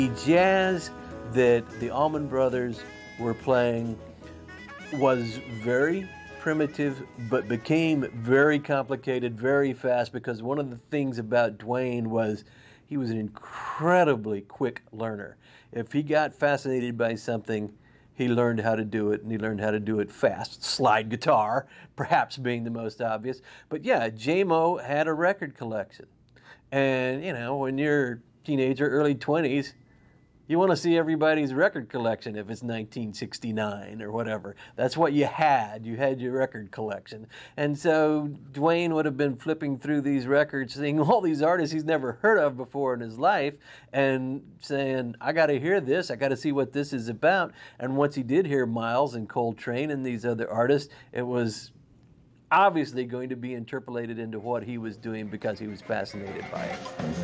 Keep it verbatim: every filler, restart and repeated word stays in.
The jazz that the Allman Brothers were playing was very primitive, but became very complicated very fast, because one of the things about Duane was he was an incredibly quick learner. If he got fascinated by something, he learned how to do it, and he learned how to do it fast. Slide guitar, perhaps being the most obvious. But yeah, J-Mo had a record collection. And, you know, when you're a teenager, early twenties, you want to see everybody's record collection if it's nineteen sixty-nine or whatever. That's what you had. You had your record collection. And so Duane would have been flipping through these records, seeing all these artists he's never heard of before in his life, and saying, I got to hear this. I got to see what this is about. And once he did hear Miles and Coltrane and these other artists, it was obviously going to be interpolated into what he was doing because he was fascinated by it.